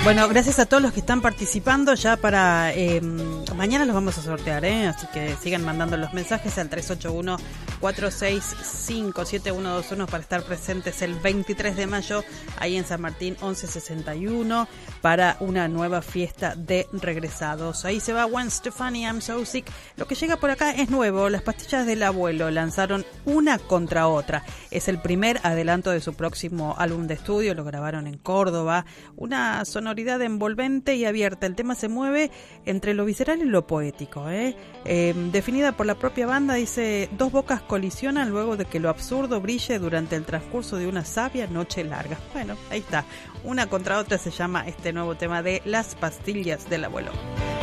Bueno, gracias a todos los que están participando. Ya para mañana los vamos a sortear, así que sigan mandando los mensajes al 381-465-7121 para estar presentes el 23 de mayo ahí en San Martín 1161 para una nueva fiesta de regresados. Ahí se va Gwen Stefani, I'm So Sick. Lo que llega por acá es nuevo. Las pastillas del abuelo lanzaron Una contra otra. Es el primer adelanto de su próximo álbum de estudio. Lo grabaron en Córdoba. Una sonoridad envolvente y abierta. El tema se mueve entre lo visceral y lo poético. Definida por la propia banda, dice: dos bocas colisionan luego de que lo absurdo brille durante el transcurso de una sabia noche larga. Bueno, ahí está. Una contra otra se llama este nuevo tema de Las pastillas del abuelo.